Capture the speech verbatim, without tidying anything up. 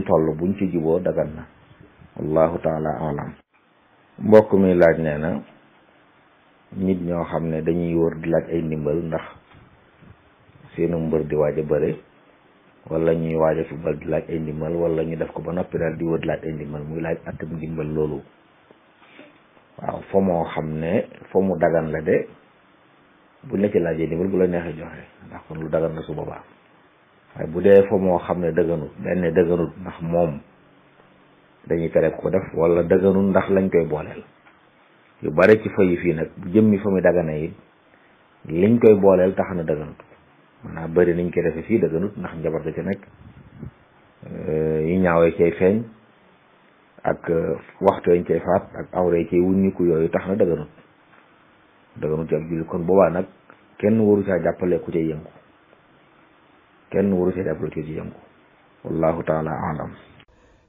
toll buñ ci juboo dagan na wallahu taala alam. mbokk mi laaj nee na nit ñoo xam ne dañuy wër di laaj ay ndimbal ndax seenu mbër di waaj a bëre wala ñuy waaj a football di laaj ay ndimbal wala ñu def ko ba noppi daal di wër di laaj ay ndimbal muy laaj atam ndimbal loolu. waaw fa moo xam ne fa mu dagan la de buñ la ci laajee ndimbal bu la neexee joxe ndax kon lu dagan la su boobaa waaye bu dee fa moo xam ne dëgganut benn dëgganut ndax moom dañuy tere ko def wala dëgganut ndax lañ koy booleel yu bare ci fa yi fii nag bu jëmmi fa muy dagana yi liñ koy booleel tax na dëgganut maanaam bëri niñ koy defee fii dëgganut ndax njabar da ci nekk yi ñaawee cay feeñ ak waxtu yañ cay faat ak awre cay wuññiku yooyu tax na dëgganut dëgganut ci ak julli kon boobaa nag kenn waru caa jàppale ku cay yëngu kenn waru caa jàppale ku ci yëngu wallahu taala alam.